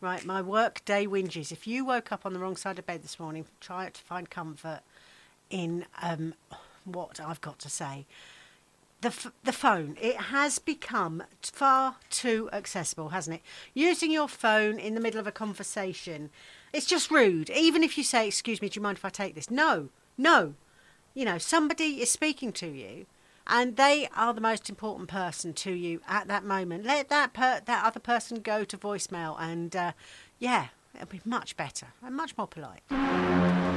Right, my work day whinges. If you woke up on the wrong side of bed this morning, try to find comfort in what I've got to say. The phone, it has become far too accessible, hasn't it? Using your phone in the middle of a conversation, it's just rude. Even if you say, excuse me, do you mind if I take this? No. You know, somebody is speaking to you and they are the most important person to you at that moment. Let that other person go to voicemail and, it'll be much better and much more polite.